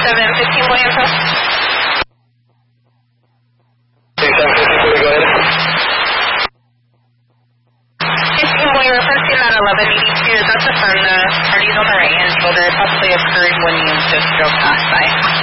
15 William Hill. 3750, go ahead. 15 William, referencing that 1182, that's affirm the parties on the right hand shoulder possibly occurred when you just drove past by.